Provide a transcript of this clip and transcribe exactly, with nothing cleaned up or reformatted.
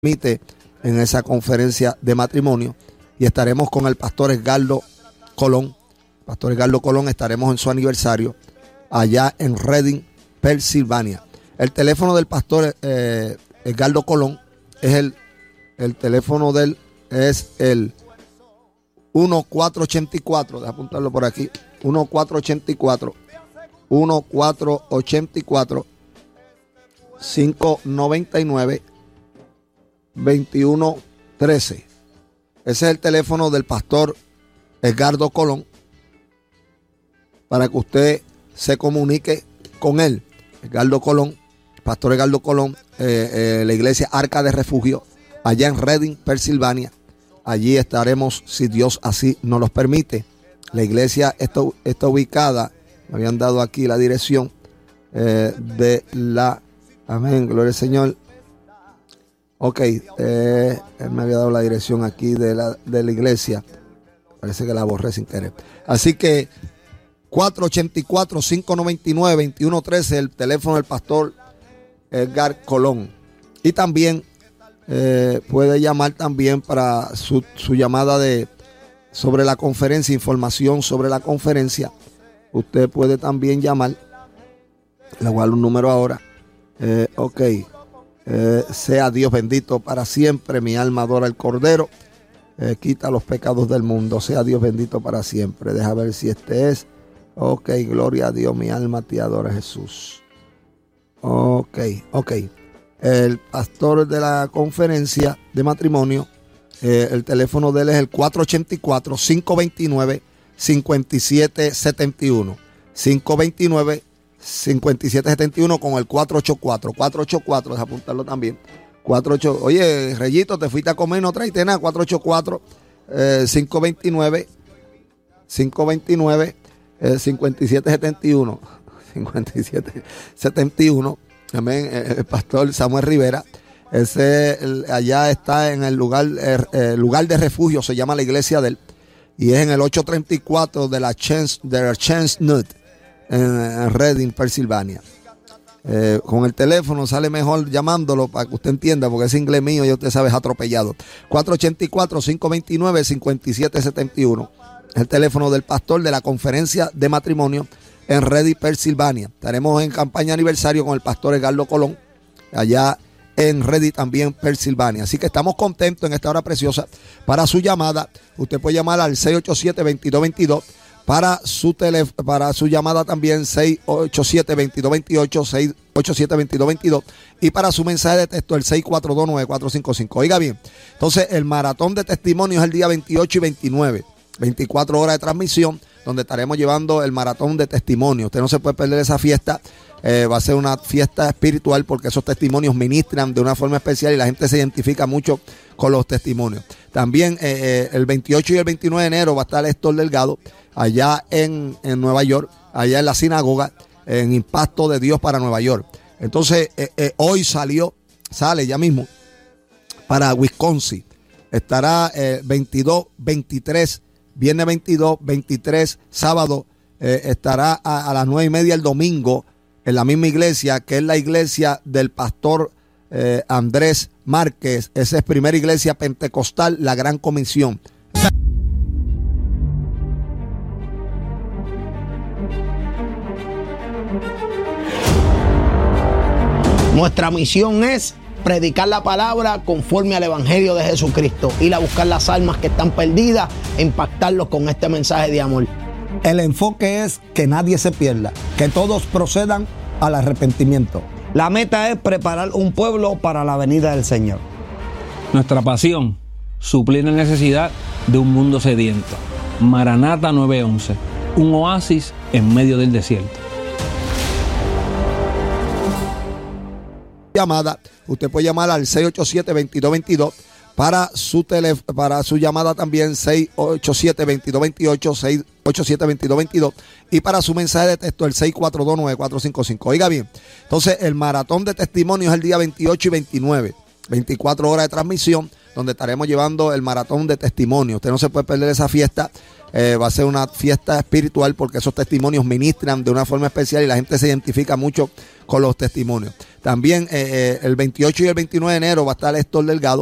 permite en esa conferencia de matrimonio, y estaremos con el pastor Edgardo Colón. Pastor Edgardo Colón, estaremos en su aniversario allá en Reading, Pensilvania. El teléfono del pastor eh, Edgardo Colón es el, el teléfono de él es el uno cuatro ocho cuatro, déjame apuntarlo por aquí, uno cuatro ocho cuatro, uno cuatro ocho cuatro, cinco nueve nueve, veintiuno trece. Ese es el teléfono del pastor Edgardo Colón para que usted se comunique con él. Edgardo Colón, pastor Edgardo Colón, eh, eh, la iglesia Arca de Refugio, allá en Reading, Pensilvania. Allí estaremos, si Dios así nos los permite. La iglesia está, está ubicada, me habían dado aquí la dirección eh, de la, amén, gloria al Señor. Ok, eh, él me había dado la dirección aquí de la, de la iglesia. Parece que la borré sin querer. Así que cuatro ocho cuatro, cinco nueve nueve, veintiuno trece, el teléfono del pastor Edgar Colón. Y también eh, puede llamar también para su, su llamada de sobre la conferencia, información sobre la conferencia. Usted puede también llamar. Le voy a dar un número ahora. Eh, ok. Eh, sea Dios bendito para siempre, mi alma adora al Cordero, eh, quita los pecados del mundo, sea Dios bendito para siempre. Deja ver si este es. Ok, gloria a Dios, mi alma te adora, Jesús. Ok, ok. El pastor de la conferencia de matrimonio, eh, el teléfono de él es el cuatro ocho cuatro, cinco dos nueve, cinco siete siete uno. cinco dos nueve, cinco siete siete uno con el cuatro ocho cuatro, cuatro ocho cuatro, deja apuntarlo también. cuatro ocho, oye, Reyito, te fuiste a comer, no traiste nada. cuatro ocho cuatro, eh, cinco dos nueve, cinco dos nueve, eh, cinco siete siete uno. cinco siete siete uno. Amén. El pastor Samuel Rivera. Ese el, allá está en el lugar, el, el lugar de refugio, se llama la iglesia de él. Y es en el ocho treinta y cuatro de la Chance, de la Chestnut, en Reading, Pensilvania. Eh, con el teléfono sale mejor llamándolo para que usted entienda, porque ese inglés mío, ya usted sabe, es atropellado. cuatro ocho cuatro, cinco dos nueve, cinco siete siete uno. El teléfono del pastor de la conferencia de matrimonio en Reading, Pensilvania. Estaremos en campaña aniversario con el pastor Edgardo Colón, allá en Reading también, Pensilvania. Así que estamos contentos en esta hora preciosa. Para su llamada, usted puede llamar al seis ocho siete, veintidós veintidós. Para su tele, para su llamada también seis ocho siete, veintidós veintiocho, seis ocho siete, veintidós veintidós. Y para su mensaje de texto el seis cuatro dos, nueve cuatro cinco cinco. Oiga bien, entonces el maratón de testimonios es el día veintiocho y veintinueve. veinticuatro horas de transmisión, donde estaremos llevando el maratón de testimonios. Usted no se puede perder esa fiesta. Eh, va a ser una fiesta espiritual porque esos testimonios ministran de una forma especial y la gente se identifica mucho con los testimonios. También eh, eh, el veintiocho y el veintinueve de enero va a estar Héctor Delgado allá en, en Nueva York, allá en la sinagoga, en Impacto de Dios para Nueva York. Entonces eh, eh, hoy salió, sale ya mismo para Wisconsin. Estará eh, veintidós, veintitrés, viernes veintidós, veintitrés, sábado eh, estará a, a las nueve y media el domingo en la misma iglesia, que es la iglesia del pastor eh, Andrés Márquez. Esa es primera iglesia pentecostal, la Gran Comisión. Nuestra misión es predicar la palabra conforme al evangelio de Jesucristo, ir a buscar las almas que están perdidas e impactarlos con este mensaje de amor. El enfoque es que nadie se pierda, que todos procedan al arrepentimiento. La meta es preparar un pueblo para la venida del Señor. Nuestra pasión, suplir la necesidad de un mundo sediento. Maranata nueve once, un oasis en medio del desierto. Llamada, usted puede llamar al seis ocho siete, veintidós veintidós. Para su tele, para su llamada también seis ocho siete, veintidós veintiocho, seis ocho siete, veintidós veintidós. Y para su mensaje de texto el seis cuatro dos, nueve cuatro cinco cinco. Oiga bien, entonces el maratón de testimonios es el día veintiocho y veintinueve. veinticuatro horas de transmisión, donde estaremos llevando el maratón de testimonios. Usted no se puede perder esa fiesta. Eh, va a ser una fiesta espiritual porque esos testimonios ministran de una forma especial y la gente se identifica mucho con los testimonios. También eh, eh, el veintiocho y el veintinueve de enero va a estar Héctor Delgado.